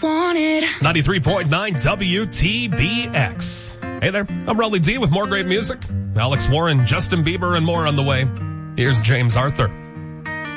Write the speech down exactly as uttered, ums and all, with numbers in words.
wanted. ninety-three point nine W T B X. Hey there, I'm Raleigh D with more great music. Alex Warren, Justin Bieber, and more on the way. Here's James Arthur.